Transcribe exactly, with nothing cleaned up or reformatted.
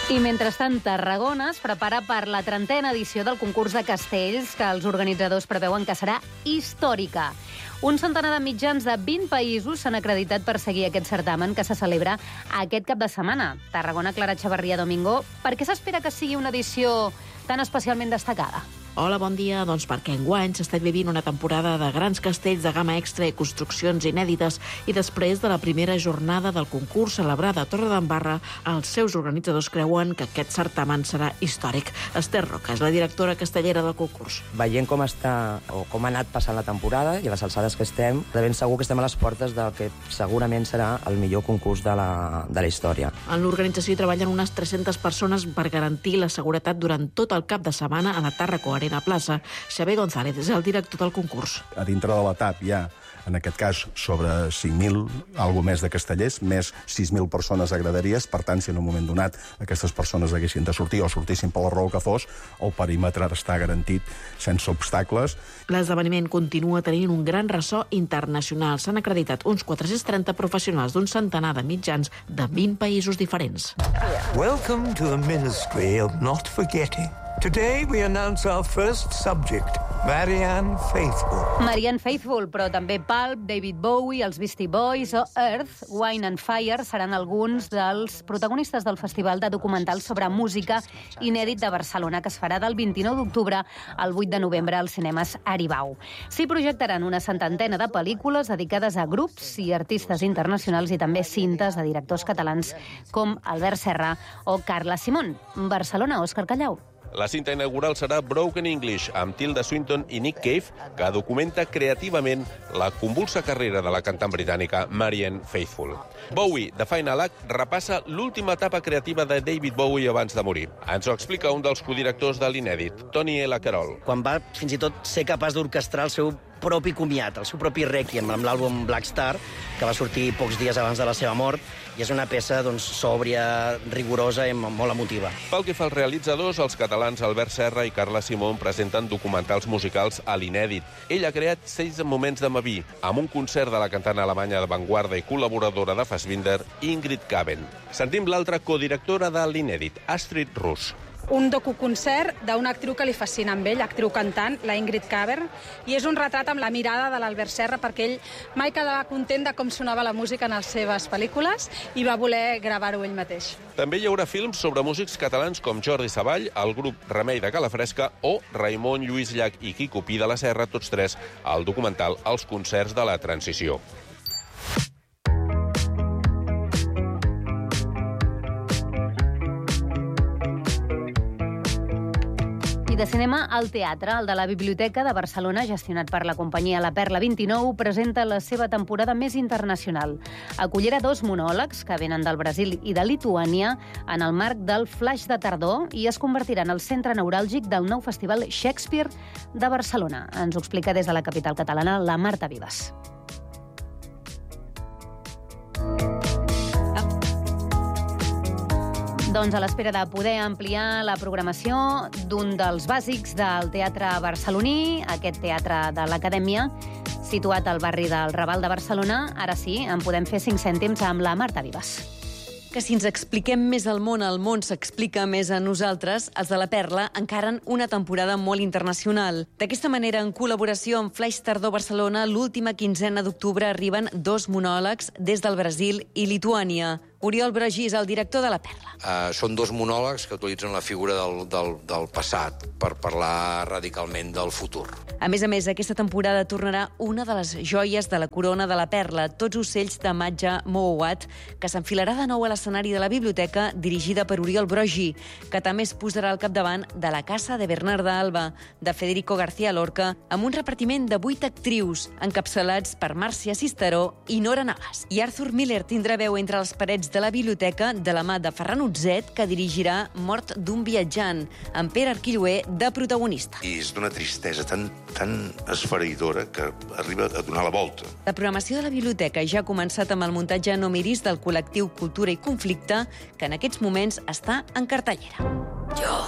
I mentrestant, Tarragona es prepara per la trentena edició del concurs de castells, que els organitzadors preveuen que serà històrica. Un centenar de mitjans de vint països s'han acreditat per seguir aquest certamen que se celebra aquest cap de setmana. Tarragona, Clara Chavarria, Domingo. Per què s'espera que sigui una edició tan especialment destacada? Hola, bon dia. Doncs perquè enguany s'està vivint una temporada de grans castells de gamma extra i construccions inèdites, i després de la primera jornada del concurs celebrada a Torredembarra, els seus organitzadors creuen que aquest certamen serà històric. Esther Roca és la directora castellera del concurs. Veient com està o com ha anat passant la temporada i a les alçades que estem, de ben segur que estem a les portes del que segurament serà el millor concurs de la, de la història. En l'organització hi treballen unes tres-centes persones per garantir la seguretat durant tot el cap de setmana a la Tàrraco Arena Plaça. Xavier González és el director del concurs. A dintre de la T A P hi ha, en aquest cas, sobre cinc mil, algo més de castellers, més sis mil persones a graderies. Per tant, si en un moment donat aquestes persones haguessin de sortir o sortissin per la raó que fos, el perímetre està garantit sense obstacles. L'esdeveniment continua tenint un gran ressò internacional. S'han acreditat uns quatre-cents trenta professionals d'un centenar de mitjans de vint països diferents. Welcome to the Ministry of Not Forgetting. Today we announce our first subject, Marianne Faithfull. Marianne Faithfull, però també Pulp, David Bowie, els Beastie Boys o Earth, Wine and Fire seran alguns dels protagonistes del Festival de Documentals sobre Música inèdit de Barcelona, que es farà del vint-i-nou d'octubre al vuit de novembre als cinemes Aribau. S'hi projectaran una cententena de pel·lícules dedicades a grups i artistes internacionals i també cintes de directors catalans com Albert Serra o Carla Simón. Barcelona, Òscar Callau. La cinta inaugural serà Broken English, amb Tilda Swinton i Nick Cave, que documenta creativament la convulsa carrera de la cantant britànica Marianne Faithfull. Bowie, The Final Act, repassa l'última etapa creativa de David Bowie abans de morir. Ens ho explica un dels codirectors de l'inèdit, Tony L. Carroll. Quan va fins i tot ser capaç d'orquestrar el seu propi comiat, el seu propi rèquiem, amb l'àlbum Black Star, que va sortir pocs dies abans de la seva mort, i és una peça doncs, sòbria, rigorosa i molt emotiva. Pel que fa als realitzadors, els catalans Albert Serra i Carla Simón presenten documentals musicals a l'inèdit. Ell ha creat sis moments de Maví, amb un concert de la cantant alemanya d'avantguarda i col·laboradora de Fassbinder, Ingrid Kaben. Sentim l'altra codirectora de l'inèdit, Astrid Russ. Un docuconcert d'una actriu que li fascina amb ell, actriu cantant, la Ingrid Kaben, i és un retrat amb la mirada de l'Albert Serra, perquè ell mai quedava content de com sonava la música en les seves pel·lícules i va voler gravar-ho ell mateix. També hi haurà films sobre músics catalans com Jordi Savall, el grup Remei de Calafresca o Raimon Lluís Llach i Quico Pi de la Serra, tots tres al documental Els concerts de la transició. I de cinema al teatre, el de la Biblioteca de Barcelona, gestionat per la companyia La Perla vint-i-nou, presenta la seva temporada més internacional. Acollirà dos monòlegs que venen del Brasil i de Lituània en el marc del Flaix de Tardor i es convertirà en el centre neuràlgic del nou Festival Shakespeare de Barcelona. Ens ho explica des de la capital catalana la Marta Vives. Doncs a l'espera de poder ampliar la programació d'un dels bàsics del teatre barceloní, aquest teatre de l'Acadèmia, situat al barri del Raval de Barcelona, ara sí, en podem fer cinc cèntims amb la Marta Vives. Que si ens expliquem més al món, el món s'explica més a nosaltres, els de la Perla encaren una temporada molt internacional. D'aquesta manera, en col·laboració amb Flaix Tardor Barcelona, l'última quinzena d'octubre arriben dos monòlegs des del Brasil i Lituània. Oriol Brogí és el director de la Perla. Uh, són dos monòlegs que utilitzen la figura del, del, del passat per parlar radicalment del futur. A més a més, aquesta temporada tornarà una de les joies de la corona de la Perla, Tots ocells de Matja Mouat, que s'enfilarà de nou a l'escenari de la biblioteca, dirigida per Oriol Brogí, que també es posarà al capdavant de La Casa de Bernarda Alba, de Federico García Lorca, amb un repartiment de vuit actrius, encapçalats per Màrcia Cisteró i Nora Navas. I Arthur Miller tindrà veu entre les parets de la biblioteca de la mà de Ferran Utzet, que dirigirà Mort d'un viatjant, amb Pere Arquilloé de protagonista. I és d'una tristesa tan, tan esfereïdora que arriba a donar la volta. La programació de la biblioteca ja ha començat amb el muntatge No miris del col·lectiu Cultura i Conflicte, que en aquests moments està en cartellera. Jo